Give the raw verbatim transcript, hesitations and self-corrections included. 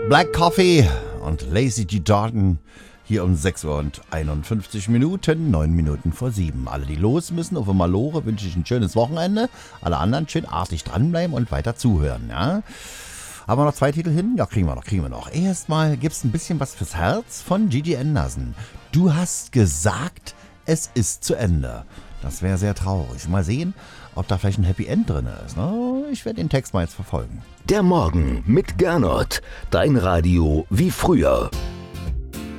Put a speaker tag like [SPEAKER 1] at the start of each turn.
[SPEAKER 1] Black Coffee und Lazy G. Jordan hier um sechs Uhr und einundfünfzig Minuten, neun Minuten vor sieben. Alle, die los müssen, auf Malore wünsche ich ein schönes Wochenende. Alle anderen schön artig dranbleiben und weiter zuhören, ja. Haben wir noch zwei Titel hin? Ja, kriegen wir noch, kriegen wir noch. Erstmal gibt's ein bisschen was fürs Herz von Gigi Anderson. Du hast gesagt, es ist zu Ende. Das wäre sehr traurig. Mal sehen, ob da vielleicht ein Happy End drin ist. Ich werde den Text mal jetzt verfolgen.
[SPEAKER 2] Der Morgen mit Gernot. Dein Radio wie früher.